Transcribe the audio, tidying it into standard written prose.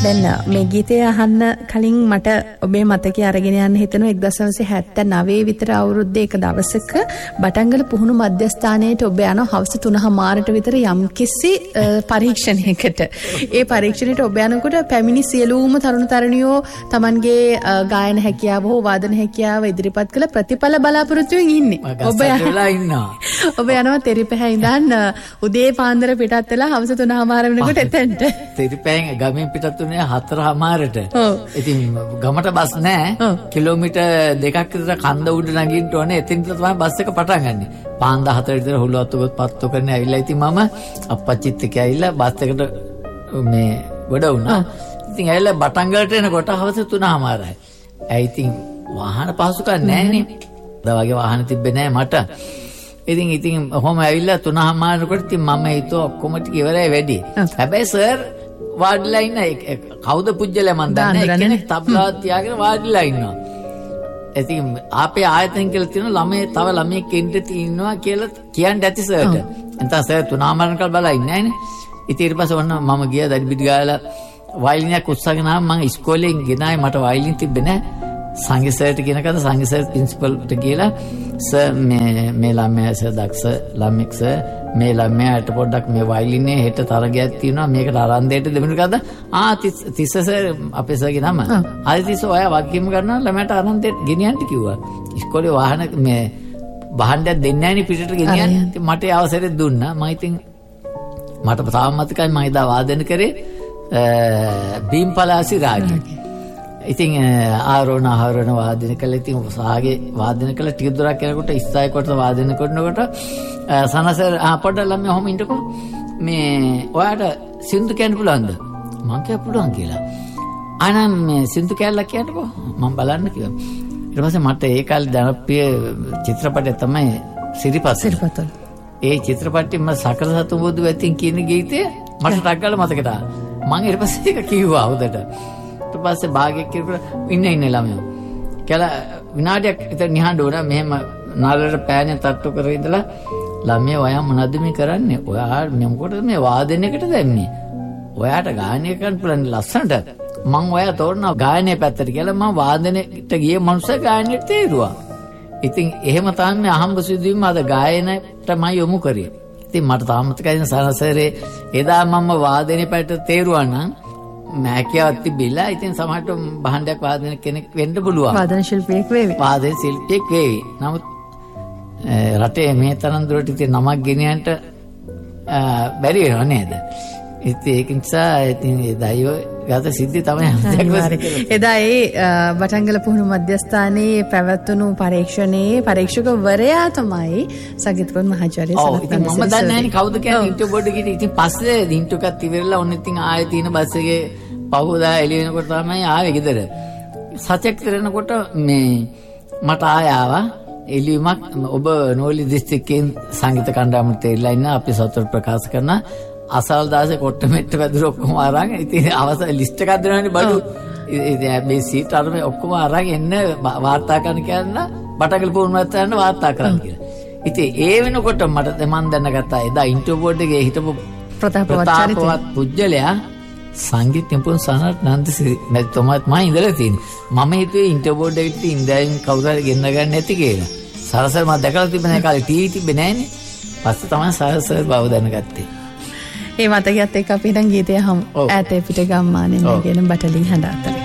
දැන් මේ ගීතය අහන්න කලින් මට ඔබේ මතකයේ අරගෙන යන්න හිතෙනවා 1979 විතර අවුරුද්දේ එක දවසක බටංගල පුහුණු මධ්‍යස්ථානයේට ඔබ යනවා හවස 3:00ට විතර යම්කිසි පරීක්ෂණයකට. ඒ පරීක්ෂණයට ඔබ යනකොට පැමිණි සියලුම තරුණ තරුණියෝ Tamanගේ ගායන හැකියාව හෝ වාදන හැකියාව ඉදිරිපත් කළ ප්‍රතිඵල බලාපොරොත්තුෙන් ඉන්නේ. ඔබ ඉන්නවා. ඔබ යනවා තෙරිපැහැ ඉඳන් උදේ පාන්දර පිටත් වෙලා හවස 3:00 වෙනකොට එතනට. තෙරිපැහෙන් ගමෙන් පිටත් වුණේ 4:00ට. ඉතින් ගමට බස් නැහැ. කිලෝමීටර් 2ක් විතර කන්ද උඩ නගින්න ඕනේ. එතෙන් තමයි බස් එක පටන් ගන්නෙ. පාන්දර 4 විතර හුලුවත්තුගොත් පත්තු කරන්න ඇවිල්ලා ඉතින් මම අප්පච්චිත් එක්ක ඇවිල්ලා බස් එකට මේ ගොඩ වුණා. ඉතින් ඇවිල්ලා බටංගලට එනකොට හවස 3:00යි. ඇයි ඉතින් වාහන පහසුකම් නැහැනේ. වගේ වාහන තිබ්බේ නැහැ මට. ඉතින් ඔහොම ඇවිල්ලා 3:00කට ඉතින් මම හිතුවා ඔක්කොම ටික ඉවරයි වැඩි. හැබැයි සර් වාඩිලා ඉන්න කවුද පුජ්‍යලයා මන් දන්නේ නැහැ. කෙනෙක් තබ්ලාවක් තියාගෙන වාඩිලා ඉන්නවා. ඉතින් ආපේ ආයතන කියලා තියෙන තව ළමයෙක් එන්න තියෙනවා කියලා කියන්න ඇති සර්ට. එතන සර් 3:00 බලා ඉන්නේ නැහනේ. ඉතින් ඊට පස්සේ ඔන්න මම ගියා දඩිපිට ගාලා වයලිනයක් උස්සගෙන ආවා. මම ඉස්කෝලෙන් ගෙනාවේ මට වයලින් තිබ්බේ නැහැ. සංගීත සර්ට කියනකද සංගීත සර් ප්‍රින්සිපල්ට කියලා සර් මේ ළමයා සර් දක්ෂ ළමෙක් සර් මේ ළමයාට පොඩ්ඩක් මේ වයලිනේ හෙට තරගයක් තියෙනවා මේකට අරන් දෙන්න දෙමුද තිස්ස සර් අපේ සර්ගේ නම ආදි තිස්ස ඔයා වගකීම ගන්නවා ළමයාට අරන් දෙන්න ගෙනියන්න කිව්වා ඉස්කෝලේ වාහන මේ බහන්ඩයක් දෙන්නේ නැහැ නේ පිටට ගෙනියන්න ඉතින් මට ඒ අවසරය දුන්නා මම ඉතින් මට තාම මතකයි මම එදා වාදනය කරේ බීම්පලාසි රාගය ඉතින් ආරෝණ වාදනය කළා ඉතින් සාගේ වාදනය කළා ටික දුරක් යනකොට ඉස්සයි කොට වාදනය කරනකොට සනසර් පොඩ්ඩක් ළමයා ඔහොම ඉන්නකෝ මේ ඔයාට සින්දු කියන්න පුළුවන්ද මම කිව්වා පුළුවන් කියලා ආනම් මේ සින්දු කැල්ලක් කියන්නකෝ මම බලන්න කිව්වා ඊට පස්සේ මට ඒ කාලේ ජනප්‍රිය චිත්‍රපටය තමයි සිරිපත් ඒ චිත්‍රපටයේ මම සකල සතු බුදු වැතින් කියන ගීතය මට ටක් ගාලා මතකට ආවා මම ඊට පස්සේ ඒක කිව්වා උදේට ඊට පස්සේ භාගයක් කියලා ඉන්න ළමයා කියලා විනාඩියක් විතර නිහඬ වුණා මෙහෙම නාලට පෑනේ තට්ටු කරගෙන ඉඳලා ළමයා ඔයා මොනවද මේ කරන්නේ ඔයා මොකටද මේ වාදනයකට දැම්මේ ඔයාට ගායනය කරන්න පුළුවන් ලස්සනට මම ඔයා තෝරනවා ගායනයේ පැත්තට කියලා මම වාදනයට ගියේ මනුස්ස ගායනයට තේරුවා ඉතින් එහෙම තමයි අහම්බ සිදුවීම අද ගායනයට මම යොමු කරේ ඉතින් මට තාම මතකයි සනසරේ එදා මම වාදනයේ පැත්තට තේරුවා නම් මෑකියාවක් තිබිලා ඉතින් සමහරට බහන්ඩයක් වාදන කෙනෙක් වෙන්න පුළුවන් වාදන ශිල්පියෙක් වේවි නමුත් රටේ මේ තරම් දුරට ඉතින් නමක් ගෙනියන්න බැරි වෙනව නේද ඉතින් ඒක නිසා ඉතින් එදායෝ ගත සිද්ධි තමයි එදා ඒ බටංගල පුහුණු මධ්‍යස්ථානයේ පැවැත්වුණු පරීක්ෂණයේ පරීක්ෂකවරයා තමයි සංගීතකෝන් මහාචාර්ය සනත් මම දන්නේ නැහැ කවුද කියන්නේ ඉන්ටර්වයුව බෝඩ් එකේ ඉතින් පස්සේ ඉන්ටර්වයුව එකක් ඉවරලා ඔන්න ඉතින් ආයෙ තියෙන බස් එකේ පහුවදා එළිය වෙනකොට තමයි ආවේ ගෙදර සත්‍යක් කරනකොට මේ මට ආය ආවා එළියමක් ඔබ නෝලි දිස්ත්‍රික්කයෙන් සංගීත කණ්ඩායමට තේරිලා ඉන්න අපි සතුට ප්‍රකාශ කරන අසල් දාසේ කොට්ට මෙට්ට වැදුර ඔක්කොම අරන් ඉතින් අවසන් ලිස්ට් එකක් දෙනවනේ බඩු ඉතින් මේ සීට් අර මේ ඔක්කොම අරන් එන්න වාර්තා කරන්න කියන බටගල් පුහුණුවත් යන වාර්තා කරන්න කියලා. ඉතින් ඒ වෙනකොට මට මම දැනගත්තා එදා ඉන්ටර්වයුව බෝඩ් එකේ හිටපු ප්‍රතාපවත් පුජ්‍යලයා සංගීත නිපුණ සනත් නන්දසිරි මැතිතුමාත් මම ඉඳලා තියෙන්නේ. මම හිතුවේ ඉන්ටර්වයුව බෝඩ් එකට ඉඳන් කවුරු හරි ගෙන්න ගන්න නැති කියලා. සරසර් මම දැකලා තිබුණේ කාලේ ටීවී තිබ්බේ නැහනේ. පස්සේ තමයි සරසර් බව දැනගත්තේ. ඒ මතකයත් එක්ක අපි දැන් ගීතය හමු ඈතේ පිට ගම්මානේ කියන බටලින් හඬ අතර